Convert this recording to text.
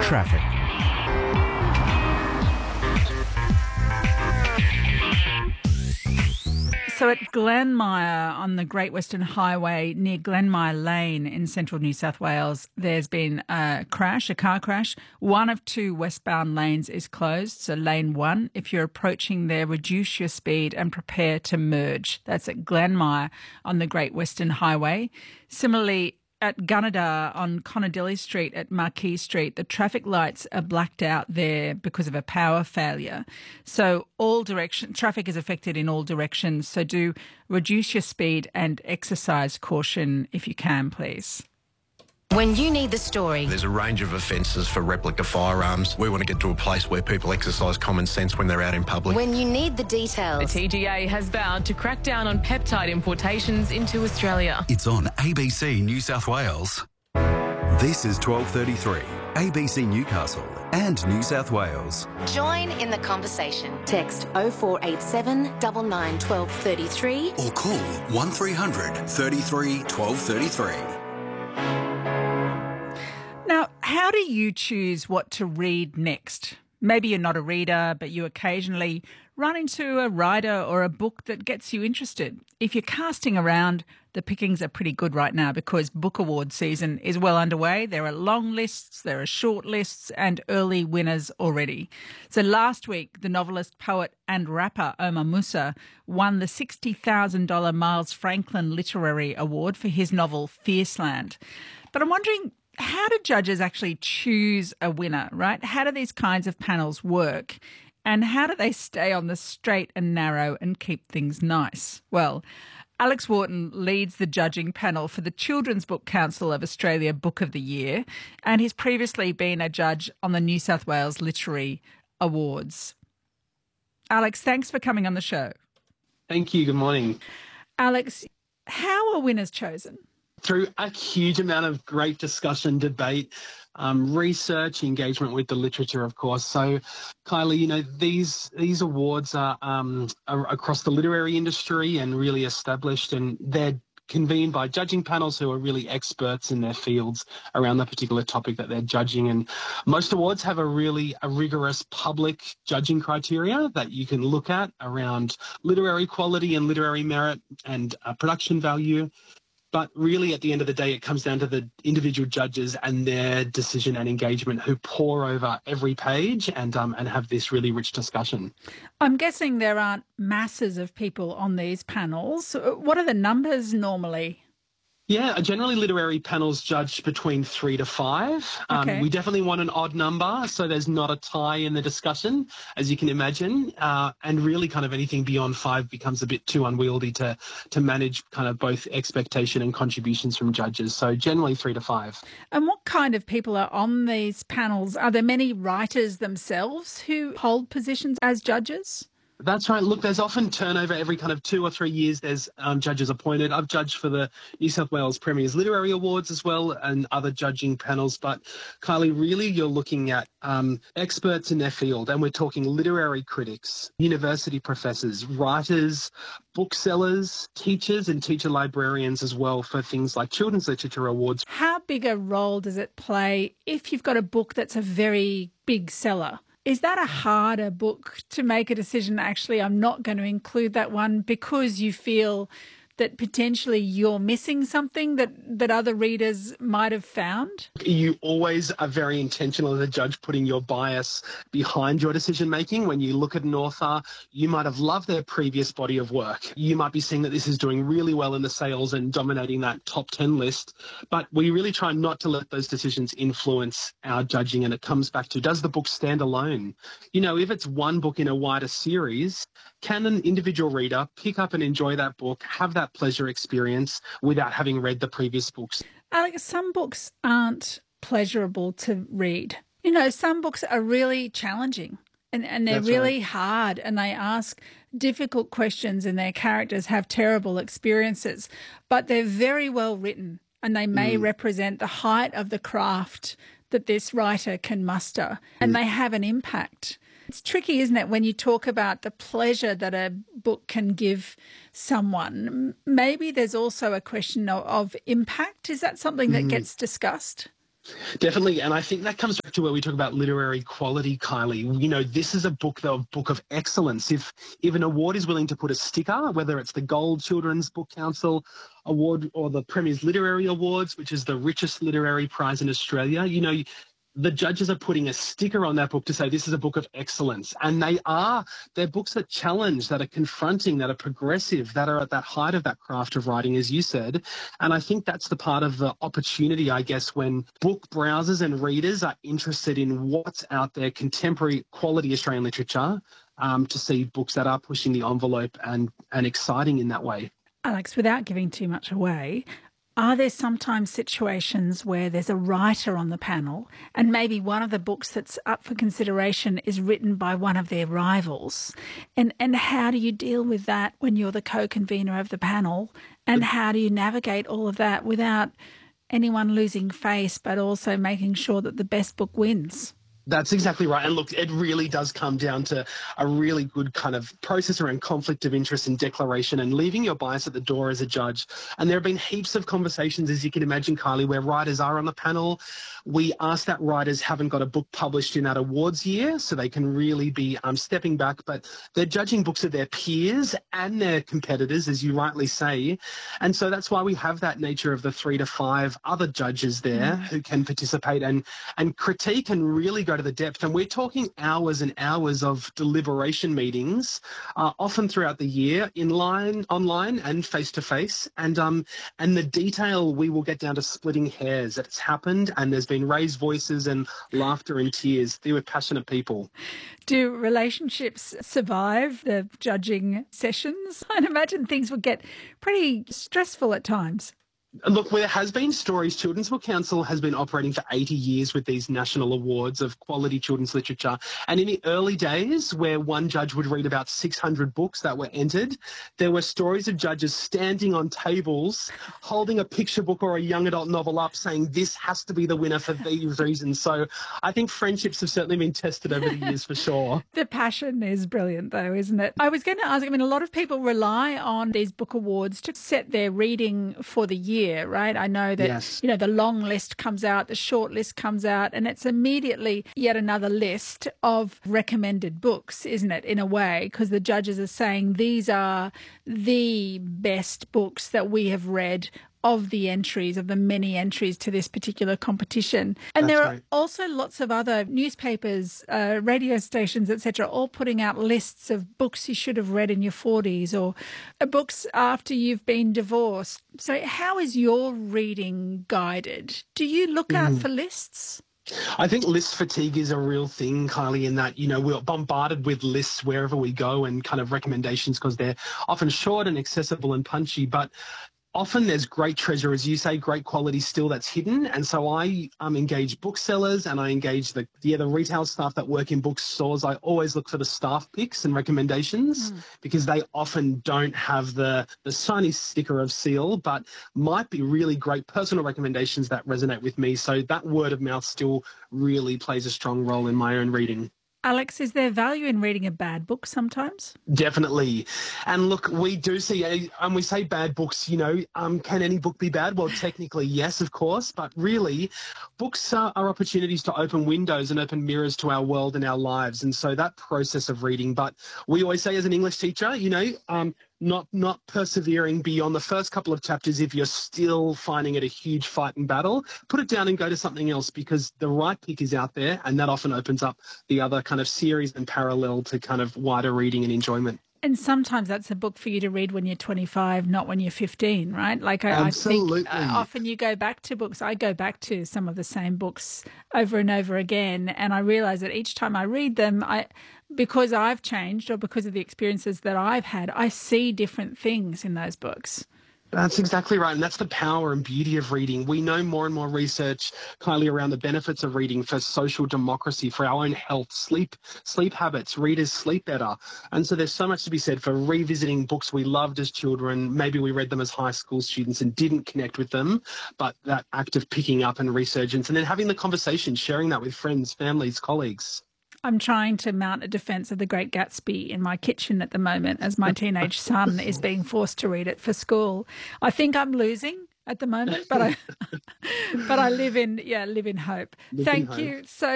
Traffic. So at Glenmire on the Great Western Highway near Glenmire Lane in central New South Wales, there's been a car crash. One of two westbound lanes is closed. So lane 1, if you're approaching there, reduce your speed and prepare to merge. That's at Glenmire on the Great Western Highway. Similarly, at Gunnedah on Conadilly Street at Marquis Street, the traffic lights are blacked out there because of a power failure. So traffic is affected in all directions. So do reduce your speed and exercise caution if you can, please. When you need the story. There's a range of offences for replica firearms. We want to get to a place where people exercise common sense when they're out in public. When you need the details. The TGA has vowed to crack down on peptide importations into Australia. It's on ABC New South Wales. This is 12:33, ABC Newcastle and New South Wales. Join in the conversation. Text 0487 99 1233 or call 1300 33 1233. Now, how do you choose what to read next? Maybe you're not a reader, but you occasionally run into a writer or a book that gets you interested. If you're casting around, the pickings are pretty good right now because book award season is well underway. There are long lists, there are short lists, and early winners already. So last week, the novelist, poet and rapper Omar Musa won the $60,000 Miles Franklin Literary Award for his novel Fierceland. But I'm wondering, how do judges actually choose a winner, right? How do these kinds of panels work? And how do they stay on the straight and narrow and keep things nice? Well, Alex Wharton leads the judging panel for the Children's Book Council of Australia Book of the Year, and he's previously been a judge on the New South Wales Literary Awards. Alex, thanks for coming on the show. Thank you. Good morning. Alex, how are winners chosen? Through a huge amount of great discussion, debate, research, engagement with the literature, of course. So, Kylie, these awards are across the literary industry and really established, and they're convened by judging panels who are really experts in their fields around the particular topic that they're judging. And most awards have a rigorous public judging criteria that you can look at around literary quality and literary merit and production value. But really, at the end of the day, it comes down to the individual judges and their decision and engagement who pore over every page and have this really rich discussion. I'm guessing there aren't masses of people on these panels. What are the numbers normally? Yeah, generally literary panels judge between 3 to 5. Okay. We definitely want an odd number, so there's not a tie in the discussion, as you can imagine. And really kind of anything beyond 5 becomes a bit too unwieldy to manage kind of both expectation and contributions from judges. So generally 3 to 5. And what kind of people are on these panels? Are there many writers themselves who hold positions as judges? That's right. Look, there's often turnover every kind of 2 or 3 years. There's judges appointed. I've judged for the New South Wales Premier's Literary Awards as well and other judging panels. But, Kylie, really you're looking at experts in their field, and we're talking literary critics, university professors, writers, booksellers, teachers and teacher librarians as well for things like Children's Literature Awards. How big a role does it play if you've got a book that's a very big seller? Is that a harder book to make a decision, actually, I'm not going to include that one because you feel that potentially you're missing something that other readers might have found? You always are very intentional as a judge putting your bias behind your decision making. When you look at an author, you might have loved their previous body of work. You might be seeing that this is doing really well in the sales and dominating that top 10 list. But we really try not to let those decisions influence our judging. And it comes back to, does the book stand alone? If it's one book in a wider series, can an individual reader pick up and enjoy that book, have that pleasure experience without having read the previous books? Alex, some books aren't pleasurable to read. Some books are really challenging and they're That's really right. hard, and they ask difficult questions and their characters have terrible experiences, but they're very well written and they may represent the height of the craft that this writer can muster, and they have an impact. It's tricky, isn't it, when you talk about the pleasure that a book can give someone? Maybe there's also a question of impact. Is that something that gets discussed? Definitely, and I think that comes back to where we talk about literary quality, Kylie. You know, this is a book of excellence. If an award is willing to put a sticker, whether it's the Gold Children's Book Council Award or the Premier's Literary Awards, which is the richest literary prize in Australia, you know, the judges are putting a sticker on that book to say this is a book of excellence. And they're books that challenge, that are confronting, that are progressive, that are at that height of that craft of writing, as you said. And I think that's the part of the opportunity, I guess, when book browsers and readers are interested in what's out there, contemporary quality Australian literature, to see books that are pushing the envelope and exciting in that way. Alex, without giving too much away, are there sometimes situations where there's a writer on the panel and maybe one of the books that's up for consideration is written by one of their rivals? And how do you deal with that when you're the co-convener of the panel? And how do you navigate all of that without anyone losing face, but also making sure that the best book wins? That's exactly right. And look, it really does come down to a really good kind of process around conflict of interest and declaration and leaving your bias at the door as a judge. And there have been heaps of conversations, as you can imagine, Kylie, where writers are on the panel. We ask that writers haven't got a book published in that awards year, so they can really be stepping back, but they're judging books of their peers and their competitors, as you rightly say. And so that's why we have that nature of the 3 to 5 other judges there who can participate and critique and really go to the depth. And we're talking hours and hours of deliberation meetings, often throughout the year, online and face to face. And the detail, we will get down to splitting hairs. That it's happened, and there's been raised voices and laughter and tears. They were passionate people. Do relationships survive the judging sessions? I'd imagine things would get pretty stressful at times. Look, there has been stories. Children's Book Council has been operating for 80 years with these national awards of quality children's literature. And in the early days, where one judge would read about 600 books that were entered, there were stories of judges standing on tables, holding a picture book or a young adult novel up, saying this has to be the winner for these reasons. So I think friendships have certainly been tested over the years for sure. The passion is brilliant, though, isn't it? I was going to ask, a lot of people rely on these book awards to set their reading for the year. Right? I know that, yes. The long list comes out, the short list comes out, and it's immediately yet another list of recommended books, isn't it, in a way, because the judges are saying these are the best books that we have read of the entries, of the many entries to this particular competition. And there are also lots of other newspapers, radio stations, etc., all putting out lists of books you should have read in your 40s or books after you've been divorced. So how is your reading guided? Do you look out for lists? I think list fatigue is a real thing, Kylie, in that, we're bombarded with lists wherever we go and kind of recommendations because they're often short and accessible and punchy, but often there's great treasure, as you say, great quality still that's hidden. And so I engage booksellers and I engage the retail staff that work in bookstores. I always look for the staff picks and recommendations because they often don't have the shiny sticker of seal, but might be really great personal recommendations that resonate with me. So that word of mouth still really plays a strong role in my own reading. Alex, is there value in reading a bad book sometimes? Definitely. And look, we do see, and we say bad books, can any book be bad? Well, technically, yes, of course. But really, books are opportunities to open windows and open mirrors to our world and our lives. And so that process of reading, but we always say as an English teacher, not persevering beyond the first couple of chapters if you're still finding it a huge fight and battle, put it down and go to something else because the right pick is out there and that often opens up the other kind of series and parallel to kind of wider reading and enjoyment. And sometimes that's a book for you to read when you're 25, not when you're 15, right? Like Absolutely. I think often you go back to books. I go back to some of the same books over and over again, and I realise that each time I read them, because I've changed or because of the experiences that I've had, I see different things in those books. That's exactly right. And that's the power and beauty of reading. We know more and more research, Kylie, around the benefits of reading for social democracy, for our own health, sleep habits, readers sleep better. And so there's so much to be said for revisiting books we loved as children. Maybe we read them as high school students and didn't connect with them, but that act of picking up and resurgence and then having the conversation, sharing that with friends, families, colleagues. I'm trying to mount a defence of The Great Gatsby in my kitchen at the moment as my teenage son is being forced to read it for school. I think I'm losing. at the moment, but I live in hope. Live in Thank hope. you so